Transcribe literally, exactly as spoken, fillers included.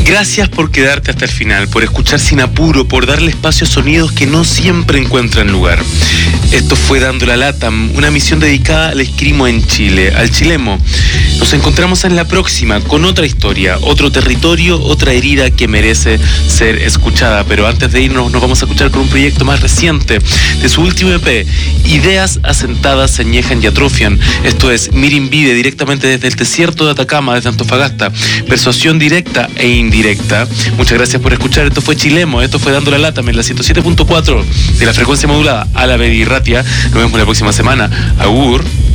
Gracias por quedarte hasta el final, por escuchar sin apuro, por darle espacio a sonidos que no siempre encuentran lugar. Esto fue Dando la Lata, una misión dedicada al escrimo en Chile, al chilemo. Nos encontramos en la próxima con otra historia, otro territorio, otra herida que merece ser escuchada. Pero antes de irnos, nos vamos a escuchar con un proyecto más reciente de su último E P, Ideas asentadas se añejan y atrofian. Esto es Mirimbide, directamente desde el desierto de Atacama, desde Antofagasta. Persuasión directa e indirecta. Muchas gracias por escuchar. Esto fue Chilemo, esto fue Dando la Lata en la ciento siete punto cuatro de la frecuencia modulada a la Bedirratia. Nos vemos la próxima semana. Agur.